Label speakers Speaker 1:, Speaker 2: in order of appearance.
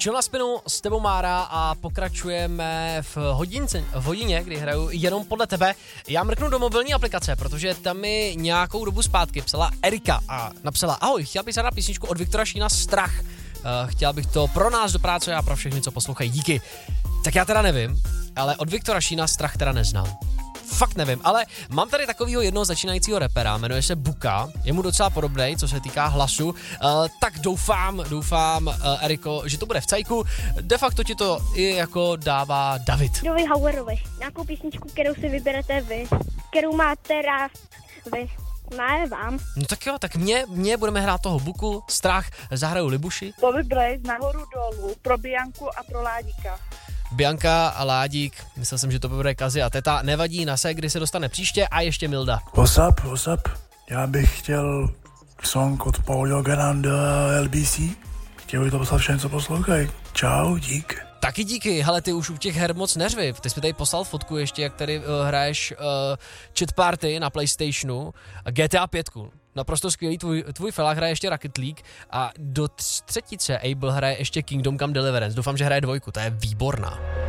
Speaker 1: Chill na spinu s tebou Mára a pokračujeme v hodině, kdy hraju jenom podle tebe. Já mrknu do mobilní aplikace, protože tam mi nějakou dobu zpátky psala Erika a napsala: ahoj, chtěla bych zahrát písničku od Viktora Šína Strach. Chtěla bych to pro nás do práce a pro všechny, co poslouchají. Díky. Tak já teda nevím, ale od Viktora Šína Strach teda neznám. Fakt nevím, ale mám tady takovýho jednoho začínajícího rapera, jmenuje se Buka, je mu docela podobnej, co se týká hlasu, tak doufám, Eriko, že to bude v cajku, de facto ti to i jako dává David.
Speaker 2: Jovi Hauerovi, nějakou písničku, kterou si vyberete vy, kterou máte rád vy. Ne, vám.
Speaker 1: No tak jo, tak mě budeme hrát toho Buku, Strach, zahraju Libuši.
Speaker 3: Bobby Blaze nahoru dolů, pro Bianku a pro Ládíka.
Speaker 1: Bianka a Ládík, myslel jsem, že to bude Kazi a Teta, nevadí, na se, kdy se dostane příště a ještě Milda.
Speaker 4: What's up? Já bych chtěl song od Paul Jogana a LBC. Chtěl bych to poslat všem, co poslouchají. Čau, dík.
Speaker 1: Taky díky, hele, ty už u těch her moc neřvi. Ty jsi mi tady poslal fotku ještě, jak tady hraješ Chat Party na PlayStationu a GTA 5. Naprosto skvělý, tvůj felák hraje ještě Rocket League a do třetice Able hraje ještě Kingdom Come Deliverance. Doufám, že hraje 2, to je výborná.